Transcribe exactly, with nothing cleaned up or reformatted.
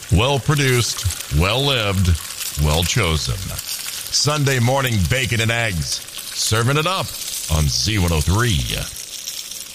Well produced, well lived, well chosen. Sunday morning bacon and eggs. Serving it up on Z one oh three.